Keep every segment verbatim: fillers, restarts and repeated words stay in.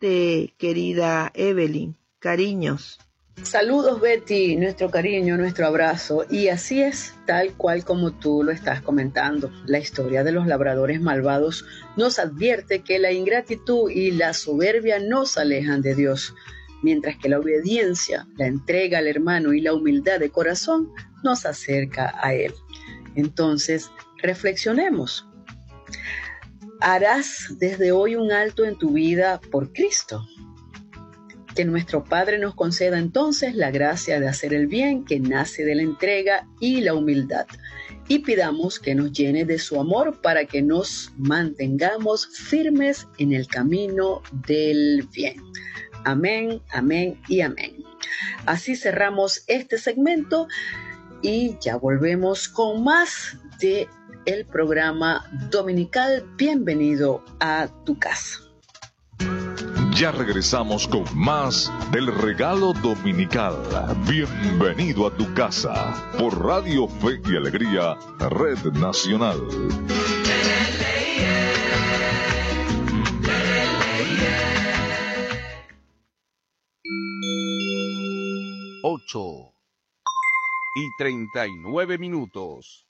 despídete, querida Evelyn. Cariños. Saludos, Betty, nuestro cariño, nuestro abrazo. Y así es, tal cual como tú lo estás comentando. La historia de los labradores malvados nos advierte que la ingratitud y la soberbia nos alejan de Dios, mientras que la obediencia, la entrega al hermano y la humildad de corazón nos acerca a Él. Entonces, reflexionemos. ¿Harás desde hoy un alto en tu vida por Cristo? Que nuestro Padre nos conceda entonces la gracia de hacer el bien que nace de la entrega y la humildad. Y pidamos que nos llene de su amor para que nos mantengamos firmes en el camino del bien. Amén, amén y amén. Así cerramos este segmento y ya volvemos con más de el programa dominical. Bienvenido a tu casa. Ya regresamos con más del regalo dominical. Bienvenido a tu casa por Radio Fe y Alegría, Red Nacional. Ocho y treinta y nueve minutos.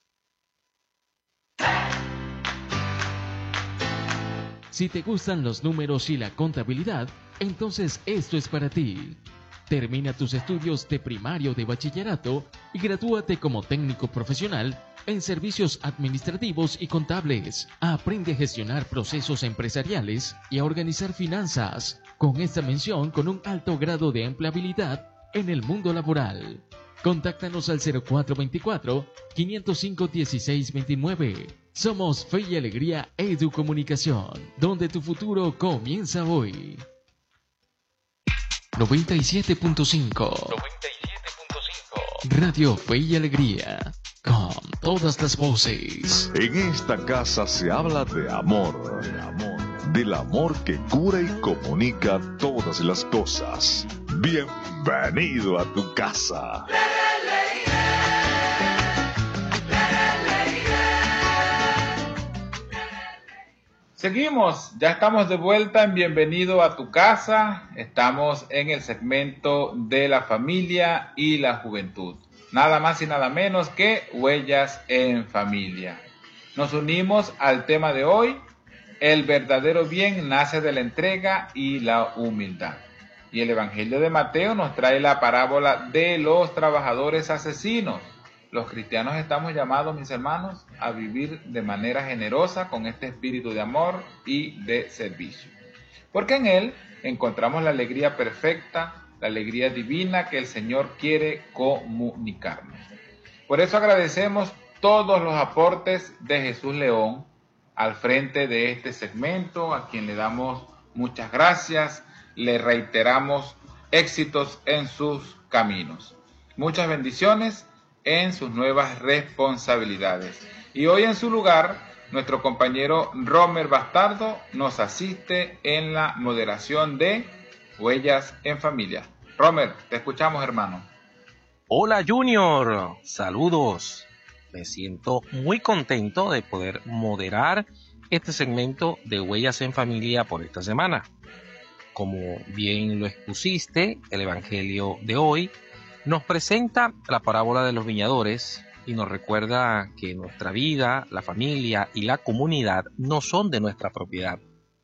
Si te gustan los números y la contabilidad, entonces esto es para ti. Termina tus estudios de primario o de bachillerato y gradúate como técnico profesional en servicios administrativos y contables. Aprende a gestionar procesos empresariales y a organizar finanzas, con esta mención con un alto grado de empleabilidad en el mundo laboral. Contáctanos al cero cuatro veinticuatro, quinientos cinco, dieciséis veintinueve. Somos Fe y Alegría Educomunicación, donde tu futuro comienza hoy. noventa y siete punto cinco. noventa y siete punto cinco. Radio Fe y Alegría, con todas las voces. En esta casa se habla de amor, de amor, del amor que cura y comunica todas las cosas. Bienvenido a tu casa. Seguimos, ya estamos de vuelta en Bienvenido a tu casa. Estamos en el segmento de la familia y la juventud. Nada más y nada menos que Huellas en Familia. Nos unimos al tema de hoy. El verdadero bien nace de la entrega y la humildad. Y el Evangelio de Mateo nos trae la parábola de los trabajadores asesinos. Los cristianos estamos llamados, mis hermanos, a vivir de manera generosa con este espíritu de amor y de servicio. Porque en él encontramos la alegría perfecta, la alegría divina que el Señor quiere comunicarnos. Por eso agradecemos todos los aportes de Jesús León al frente de este segmento, a quien le damos muchas gracias, le reiteramos éxitos en sus caminos. Muchas bendiciones en sus nuevas responsabilidades. Y hoy en su lugar, nuestro compañero Romer Bastardo nos asiste en la moderación de Huellas en Familia. Romer, te escuchamos, hermano. Hola Junior, saludos. Me siento muy contento de poder moderar este segmento de Huellas en Familia por esta semana. Como bien lo expusiste, el Evangelio de hoy nos presenta la parábola de los viñadores y nos recuerda que nuestra vida, la familia y la comunidad no son de nuestra propiedad.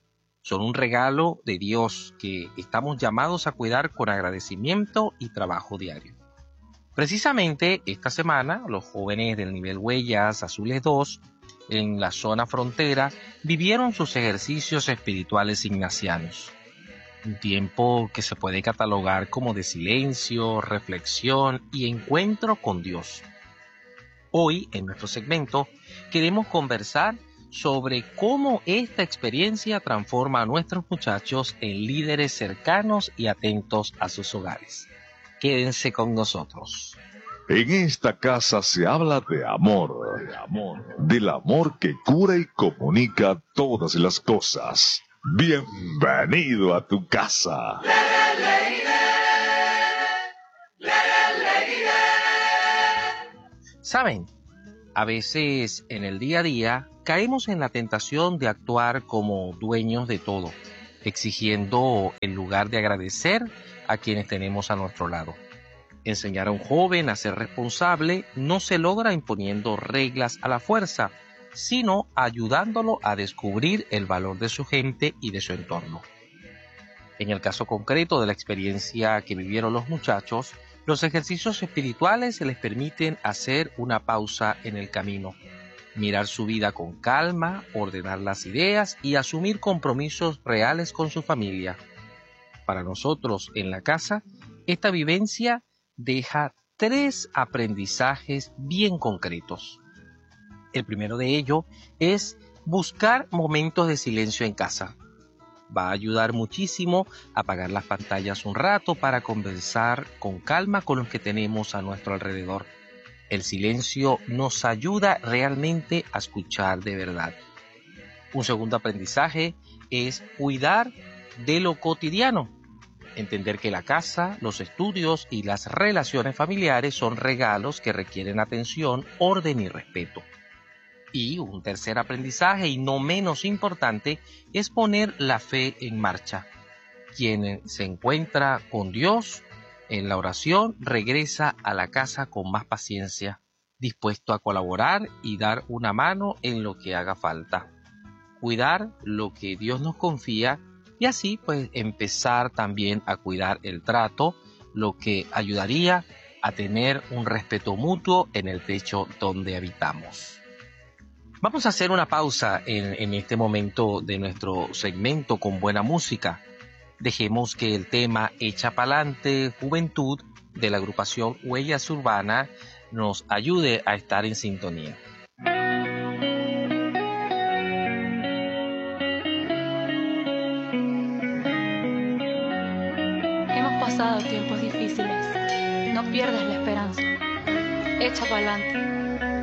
Son un regalo de Dios que estamos llamados a cuidar con agradecimiento y trabajo diario. Precisamente esta semana, los jóvenes del nivel Huellas Azules dos, en la zona frontera, vivieron sus ejercicios espirituales ignacianos. Un tiempo que se puede catalogar como de silencio, reflexión y encuentro con Dios. Hoy, en nuestro segmento, queremos conversar sobre cómo esta experiencia transforma a nuestros muchachos en líderes cercanos y atentos a sus hogares. Quédense con nosotros. En esta casa se habla de amor, de amor, del amor que cura y comunica todas las cosas. Bienvenido a tu casa. ¿Saben? A veces en el día a día caemos en la tentación de actuar como dueños de todo, exigiendo en lugar de agradecer a quienes tenemos a nuestro lado. Enseñar a un joven a ser responsable no se logra imponiendo reglas a la fuerza, sino ayudándolo a descubrir el valor de su gente y de su entorno. En el caso concreto de la experiencia que vivieron los muchachos, los ejercicios espirituales les permiten hacer una pausa en el camino, mirar su vida con calma, ordenar las ideas y asumir compromisos reales con su familia. Para nosotros en la casa, esta vivencia deja tres aprendizajes bien concretos. El primero de ello es buscar momentos de silencio en casa. Va a ayudar muchísimo a apagar las pantallas un rato para conversar con calma con los que tenemos a nuestro alrededor. El silencio nos ayuda realmente a escuchar de verdad. Un segundo aprendizaje es cuidar de lo cotidiano. Entender que la casa, los estudios y las relaciones familiares son regalos que requieren atención, orden y respeto. Y un tercer aprendizaje, y no menos importante, es poner la fe en marcha. Quien se encuentra con Dios en la oración regresa a la casa con más paciencia, dispuesto a colaborar y dar una mano en lo que haga falta. Cuidar lo que Dios nos confía y así pues empezar también a cuidar el trato, lo que ayudaría a tener un respeto mutuo en el techo donde habitamos. Vamos a hacer una pausa en, en este momento de nuestro segmento con buena música. Dejemos que el tema Echa Pa'lante Juventud de la agrupación Huellas Urbanas nos ayude a estar en sintonía. Hemos pasado tiempos difíciles. No pierdas la esperanza. Echa pa'lante.